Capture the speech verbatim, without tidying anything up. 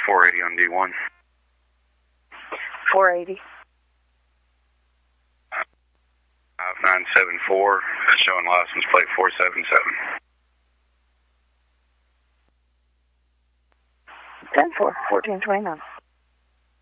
four eighty on D one. four eighty. five nine seven four, showing license plate four seven seven. ten four, fourteen twenty-nine.